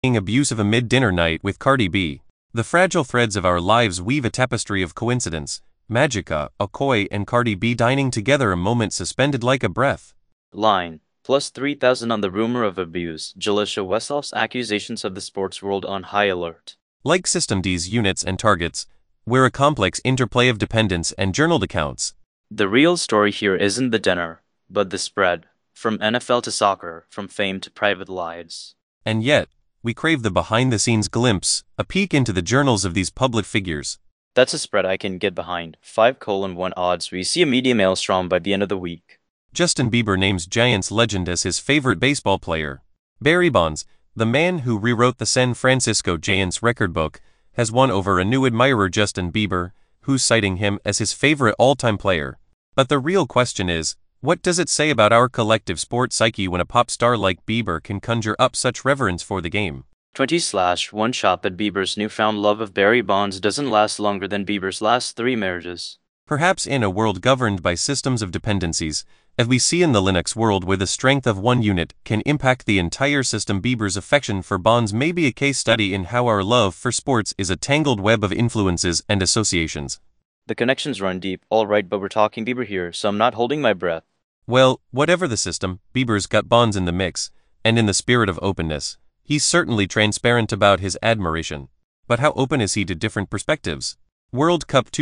being abusive a mid-dinner night with Cardi B. The fragile threads of our lives weave a tapestry of coincidence. Magica, Okoye and Cardi B dining together, a moment suspended like a breath. Line. Plus 3,000 on the rumor of abuse. Jalissa Westhoff's accusations of the sports world on high alert. Like System D's units and targets, we're a complex interplay of dependence and journaled accounts. The real story here isn't the dinner, but the spread. From NFL to soccer, from fame to private lives. And yet, we crave the behind-the-scenes glimpse, a peek into the journals of these public figures. That's a spread I can get behind. 5:1 odds we see a media maelstrom by the end of the week. Justin Bieber names Giants legend as his favorite baseball player. Barry Bonds, the man who rewrote the San Francisco Giants record book, has won over a new admirer, Justin Bieber, who's citing him as his favorite all-time player. But the real question is, what does it say about our collective sports psyche when a pop star like Bieber can conjure up such reverence for the game? 20/1 shot that Bieber's newfound love of Barry Bonds doesn't last longer than Bieber's last 3 marriages. Perhaps in a world governed by systems of dependencies, as we see in the Linux world where the strength of one unit can impact the entire system, Bieber's affection for Bonds may be a case study in how our love for sports is a tangled web of influences and associations. The connections run deep, alright, but we're talking Bieber here, so I'm not holding my breath. Well, whatever the system, Bieber's got Bonds in the mix, and in the spirit of openness, he's certainly transparent about his admiration. But how open is he to different perspectives? World Cup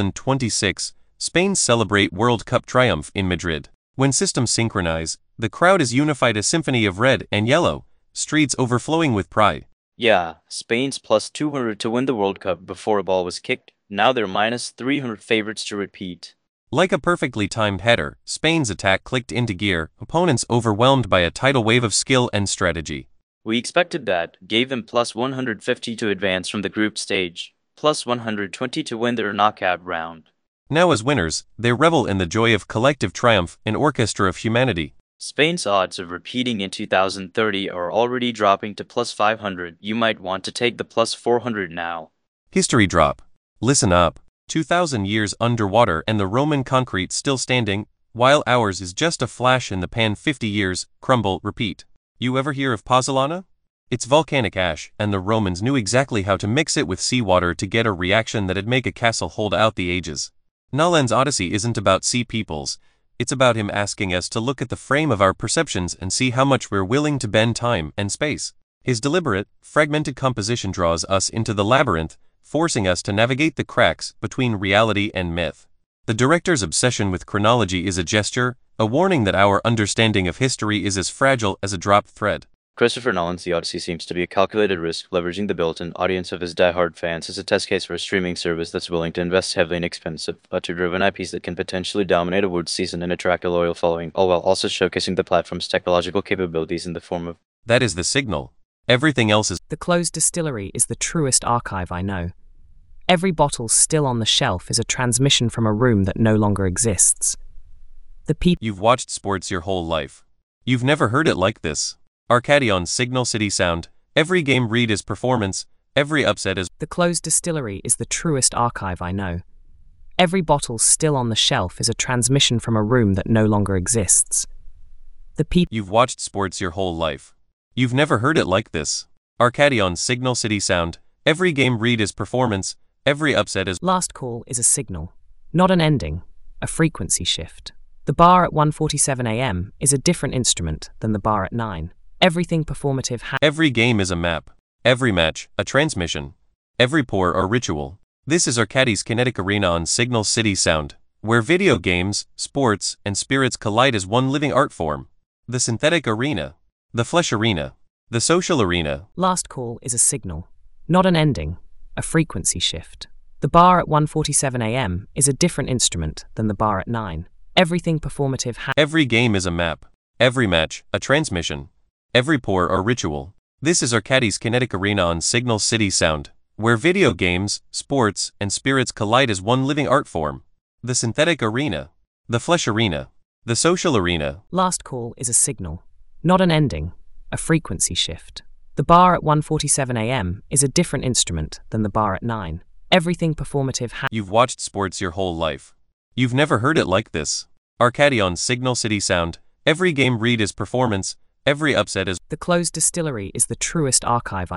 2026, Spain celebrate World Cup triumph in Madrid. When systems synchronize, the crowd is unified, a symphony of red and yellow, streets overflowing with pride. Yeah, Spain's plus 200 to win the World Cup before a ball was kicked, now they're minus 300 favorites to repeat. Like a perfectly timed header, Spain's attack clicked into gear, opponents overwhelmed by a tidal wave of skill and strategy. We expected that, gave them plus 150 to advance from the group stage, plus 120 to win their knockout round. Now as winners, they revel in the joy of collective triumph, an orchestra of humanity. Spain's odds of repeating in 2030 are already dropping to plus 500. You might want to take the plus 400 now. History drop. Listen up. 2,000 years underwater and the Roman concrete still standing, while ours is just a flash in the pan. 50 years, crumble, repeat. You ever hear of pozzolana? It's volcanic ash, and the Romans knew exactly how to mix it with seawater to get a reaction that'd make a castle hold out the ages. Nolan's Odyssey isn't about sea peoples, it's about him asking us to look at the frame of our perceptions and see how much we're willing to bend time and space. His deliberate, fragmented composition draws us into the labyrinth, forcing us to navigate the cracks between reality and myth. The director's obsession with chronology is a gesture, a warning that our understanding of history is as fragile as a dropped thread. Christopher Nolan's The Odyssey seems to be a calculated risk, leveraging the built-in audience of his die-hard fans as a test case for a streaming service that's willing to invest heavily in expensive, auteur-driven IPs that can potentially dominate awards season and attract a loyal following, all while also showcasing the platform's technological capabilities in the form of... That is the signal. Everything else is... The closed distillery is the truest archive I know. Every bottle still on the shelf is a transmission from a room that no longer exists. The people... You've watched sports your whole life. You've never heard it like this. Arcadion Signal City Sound. Every game read is performance, every upset is... The closed distillery is the truest archive I know. Every bottle still on the shelf is a transmission from a room that no longer exists. The people... You've watched sports your whole life. You've never heard it like this. Arcadion Signal City Sound. Every game read is performance, every upset is... Last call is a signal, not an ending, a frequency shift. The bar at 1:47 a.m. is a different instrument than the bar at 9. Everything performative Every game is a map. Every match, a transmission. Every pour, a ritual. This is Arcadi's Kinetic Arena on Signal City Sound, where video games, sports, and spirits collide as one living art form. The synthetic arena. The flesh arena. The social arena. Last call is a signal, not an ending, a frequency shift. The bar at 1:47 a.m. is a different instrument than the bar at 9. Everything performative Every game is a map. Every match, a transmission. Every pour, a ritual. This is Arcadi's Kinetic Arena on Signal City Sound, where video games, sports, and spirits collide as one living art form. The synthetic arena. The flesh arena. The social arena. Last call is a signal, not an ending, a frequency shift. The bar at 1:47 a.m. is a different instrument than the bar at 9. Everything performative You've watched sports your whole life. You've never heard it like this. Arcadion Signal City Sound. Every game read is performance, every upset is... The closed distillery is the truest archive